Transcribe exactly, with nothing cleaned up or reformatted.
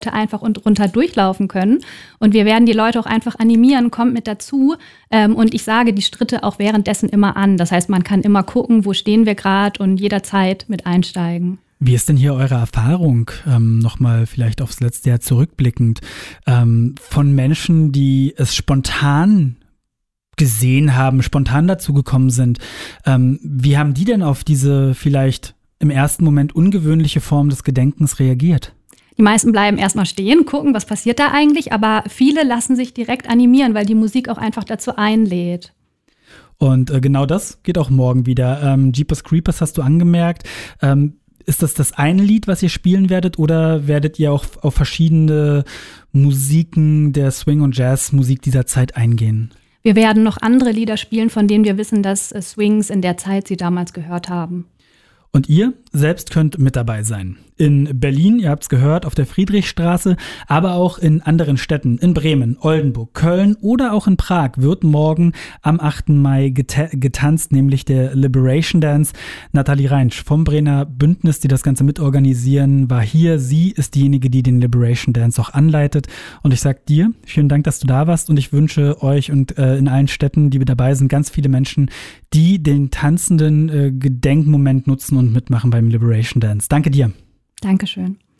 einfach und runter durchlaufen können. Und wir werden die Leute auch einfach animieren, kommt mit dazu. Ähm, und ich sage die Schritte auch währenddessen immer an. Das heißt, man kann immer gucken, wo stehen wir gerade und jederzeit mit einsteigen. Wie ist denn hier eure Erfahrung, ähm, nochmal vielleicht aufs letzte Jahr zurückblickend, ähm, von Menschen, die es spontan gesehen haben, spontan dazugekommen sind? Ähm, wie haben die denn auf diese vielleicht im ersten Moment ungewöhnliche Form des Gedenkens reagiert? Die meisten bleiben erstmal stehen, gucken, was passiert da eigentlich, aber viele lassen sich direkt animieren, weil die Musik auch einfach dazu einlädt. Und äh, genau das geht auch morgen wieder. Ähm, Jeepers Creepers hast du angemerkt. Ähm, Ist das das eine Lied, was ihr spielen werdet, oder werdet ihr auch auf verschiedene Musiken der Swing- und Jazz-Musik dieser Zeit eingehen? Wir werden noch andere Lieder spielen, von denen wir wissen, dass Swings in der Zeit sie damals gehört haben. Und ihr selbst könnt mit dabei sein. In Berlin, ihr habt es gehört, auf der Friedrichstraße, aber auch in anderen Städten, in Bremen, Oldenburg, Köln oder auch in Prag wird morgen am achten Mai geta- getanzt, nämlich der Liberation Dance. Nathalie Reinsch vom Brenner Bündnis, die das Ganze mitorganisieren, war hier. Sie ist diejenige, die den Liberation Dance auch anleitet. Und ich sag dir, vielen Dank, dass du da warst, und ich wünsche euch und äh, in allen Städten, die dabei sind, ganz viele Menschen, die den tanzenden äh, Gedenkmoment nutzen und mitmachen beim Liberation Dance. Danke dir. Dankeschön.